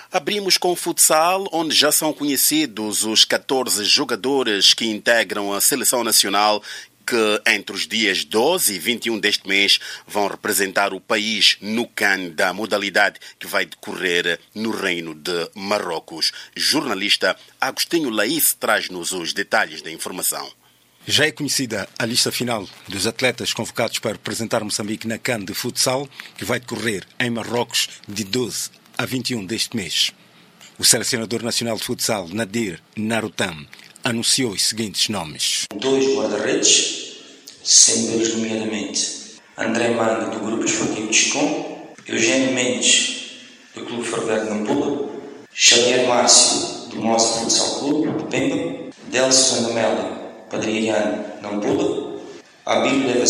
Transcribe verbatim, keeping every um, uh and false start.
Abrimos com o futsal, onde já são conhecidos os catorze jogadores que integram a seleção nacional que entre os dias doze e vinte e um deste mês vão representar o país no CAN da modalidade que vai decorrer no Reino de Marrocos. Jornalista Agostinho Laís traz-nos os detalhes da informação. Já é conhecida a lista final dos atletas convocados para representar Moçambique na CAN de futsal, que vai decorrer em Marrocos de doze a vinte e um deste mês. O selecionador nacional de futsal, Nadir Narutam, anunciou os seguintes nomes. Dois guarda-redes, sendo eles nomeadamente André Manga, do Grupo Esportivo de Chicom, Eugênio Mendes, do Clube Ferroviário de Nampula, Xavier Márcio, do Moça Futsal Clube de Pemba, Delcio Zandamela, Padriano Nampula, Abílio Leva